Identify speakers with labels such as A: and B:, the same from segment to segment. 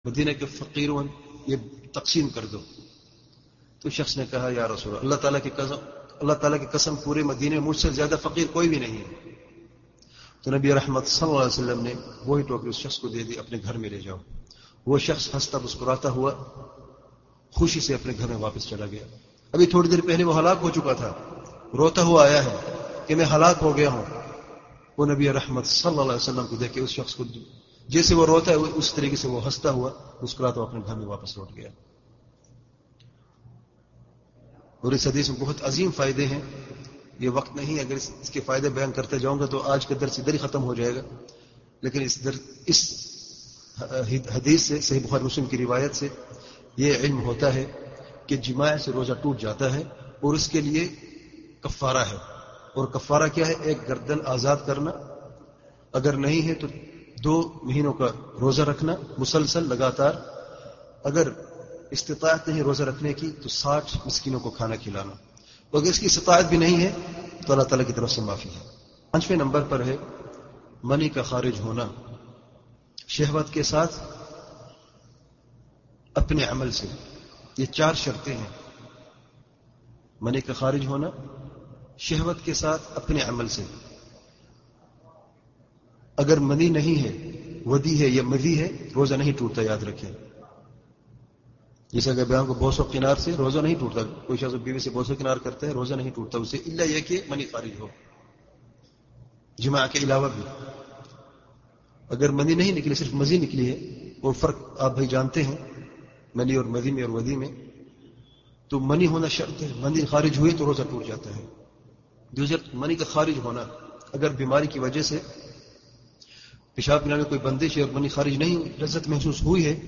A: مدینہ کے فقیروں یہ تقسیم کر دو. تو شخص نے کہا یا رسول اللہ تعالیٰ کی قسم پورے مدینے میں مجھ سے زیادہ فقیر کوئی بھی نہیں ہے. تو نبی رحمت صلی اللہ علیہ وسلم نے وہی ٹوکری اس شخص کو دے دی, اپنے گھر میں لے جاؤ. وہ شخص ہنستا مسکراتا ہوا خوشی سے اپنے گھر میں واپس چلا گیا. ابھی تھوڑی دیر پہلے وہ ہلاک ہو چکا تھا, روتا ہوا آیا ہے کہ میں ہلاک ہو گیا ہوں. وہ نبی رحمت صلی اللہ علیہ وسلم کو دیکھ کے اس شخص کو جیسے وہ روتا ہے اس طریقے سے وہ ہنستا ہوا مسکراتا ہوا اپنے گھر میں واپس لوٹ گیا. اور اس حدیث میں بہت عظیم فائدے ہیں. یہ وقت نہیں, اگر اس کے فائدے بیان کرتے جاؤں گا تو آج کا درس ادھر ہی ختم ہو جائے گا. لیکن اس حدیث سے, صحیح بخاری مسلم کی روایت سے یہ علم ہوتا ہے کہ جماع سے روزہ ٹوٹ جاتا ہے اور اس کے لیے کفارہ ہے. اور کفارہ کیا ہے؟ ایک گردن آزاد کرنا, اگر نہیں ہے تو 2 مہینوں کا روزہ رکھنا مسلسل لگاتار, اگر استطاعت نہیں روزہ رکھنے کی تو 60 مسکینوں کو کھانا کھلانا. اگر اس کی استطاعت بھی نہیں ہے تو اللہ تعالیٰ کی طرف سے معافی ہے. 5ویں نمبر پر ہے منی کا خارج ہونا شہوت کے ساتھ اپنے عمل سے. یہ 4 شرطیں ہیں. منی کا خارج ہونا شہوت کے ساتھ اپنے عمل سے. اگر منی نہیں ہے, ودی ہے یا مدی ہے, روزہ نہیں ٹوٹتا, یاد رکھیں. جیسے اگر بیان کو بوس و کنار سے روزہ نہیں ٹوٹتا, کوئی شخص بیوی سے بوس و کنار کرتا ہے روزہ نہیں ٹوٹتا اسے, الا یہ کہ منی خارج ہو جماع کے علاوہ بھی. اگر منی نہیں نکلی, صرف مزی نکلی ہے, اور فرق آپ بھائی جانتے ہیں منی اور مدی میں اور ودی میں, تو منی ہونا شرط ہے. منی خارج ہوئی تو روزہ ٹوٹ جاتا ہے. دوسرا منی کا خارج ہونا, اگر بیماری کی وجہ سے پیشاب پلانے میں کوئی بندش ہے اور منی خارج نہیں, لذت محسوس ہوئی ہے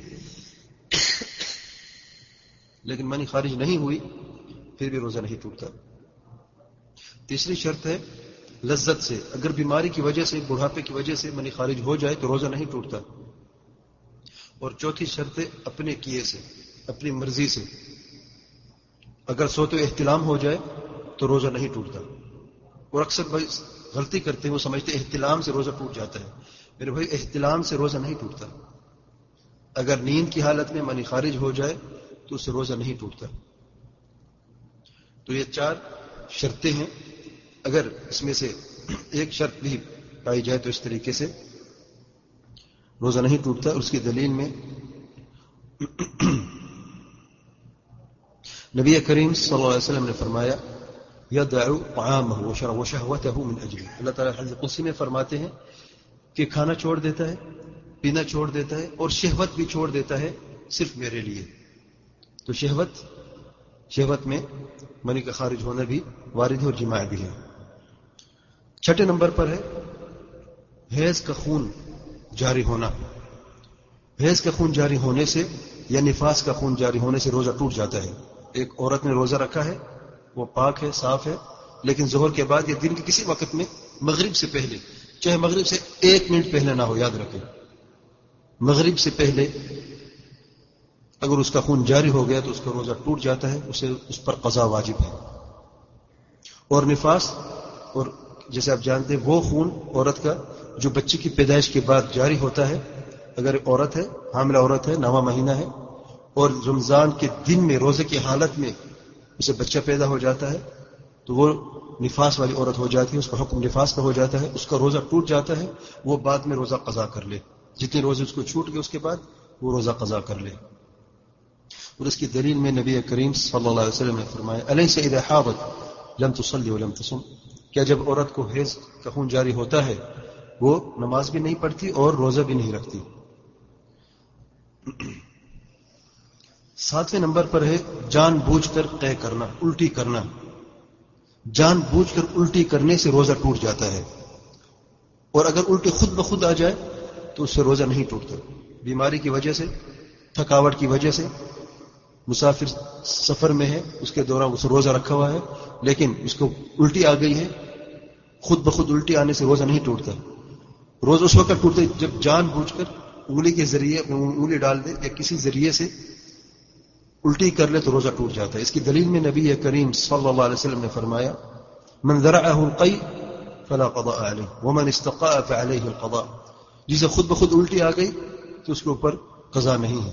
A: لیکن منی خارج نہیں ہوئی, پھر بھی روزہ نہیں ٹوٹتا. تیسری شرط ہے لذت سے, اگر بیماری کی وجہ سے, بڑھاپے کی وجہ سے منی خارج ہو جائے تو روزہ نہیں ٹوٹتا. اور چوتھی شرط ہے اپنے کیے سے, اپنی مرضی سے. اگر سوتے احتلام ہو جائے تو روزہ نہیں ٹوٹتا. اور اکثر بھائی غلطی کرتے ہیں, وہ سمجھتے ہیں احتلام سے روزہ ٹوٹ جاتا ہے. میرے بھائی احتلام سے روزہ نہیں ٹوٹتا. اگر نیند کی حالت میں منی خارج ہو جائے تو اس سے روزہ نہیں ٹوٹتا. تو یہ 4 شرطیں ہیں. اگر اس میں سے ایک شرط بھی پائی جائے تو اس طریقے سے روزہ نہیں ٹوٹتا. اس کی دلیل میں نبی کریم صلی اللہ علیہ وسلم نے فرمایا یدع طعامه وشهوته من اجلی. اللہ تعالیٰ حدیث قدسی میں فرماتے ہیں کہ کھانا چھوڑ دیتا ہے, پینا چھوڑ دیتا ہے, اور شہوت بھی چھوڑ دیتا ہے صرف میرے لیے. تو شہوت میں منی کا خارج ہونا بھی وارد ہے اور جماع بھی ہے. 6 نمبر پر ہے حیض کا خون جاری ہونا. حیض کا خون جاری ہونے سے یا نفاس کا خون جاری ہونے سے روزہ ٹوٹ جاتا ہے. ایک عورت نے روزہ رکھا ہے, وہ پاک ہے, صاف ہے, لیکن ظہر کے بعد یا دن کے کسی وقت میں مغرب سے پہلے, چاہے مغرب سے 1 منٹ پہلے نہ ہو, یاد رکھیں مغرب سے پہلے اگر اس کا خون جاری ہو گیا تو اس کا روزہ ٹوٹ جاتا ہے, اس پر قضا واجب ہے. اور نفاس, اور جیسے آپ جانتے ہیں وہ خون عورت کا جو بچے کی پیدائش کے بعد جاری ہوتا ہے. اگر عورت ہے, حاملہ عورت ہے, 9واں مہینہ ہے, اور رمضان کے دن میں روزے کی حالت میں اسے بچہ پیدا ہو جاتا ہے تو وہ نفاس والی عورت ہو جاتی ہے, اس کا حکم نفاس کا ہو جاتا ہے, اس کا روزہ ٹوٹ جاتا ہے. وہ بعد میں روزہ قضا کر لے, جتنے روزے اس کو چھوٹ گئے اس کے بعد وہ روزہ قضا کر لے. اور اس کی دلیل میں نبی کریم صلی اللہ علیہ وسلم نے فرمایا الیس اذا حاضت لم تصلی ولم تصم. کیا جب عورت کو حیض کا خون جاری ہوتا ہے وہ نماز بھی نہیں پڑھتی اور روزہ بھی نہیں رکھتی. 7ویں نمبر پر ہے جان بوجھ کر قے کرنا, الٹی کرنا. جان بوجھ کر الٹی کرنے سے روزہ ٹوٹ جاتا ہے, اور اگر الٹی خود بخود آ جائے تو اس سے روزہ نہیں ٹوٹتا. بیماری کی وجہ سے, تھکاوٹ کی وجہ سے, مسافر سفر میں ہے, اس کے دوران اسے روزہ رکھا ہوا ہے لیکن اس کو الٹی آ گئی ہے, خود بخود الٹی آنے سے روزہ نہیں ٹوٹتا. روزہ اس وقت ٹوٹتا ہے جب جان بوجھ کر انگلی کے ذریعے انگلی ڈال دے یا کسی ذریعے سے الٹی کر لے تو روزہ ٹوٹ جاتا ہے. اس کی دلیل میں نبی کریم صلی اللہ علیہ وسلم نے فرمایا من ذرعه القيء فلا قضاء عليه ومن استقاء فعليه القضاء. جسے خود بخود الٹی آ گئی تو اس کے اوپر قضا نہیں ہے.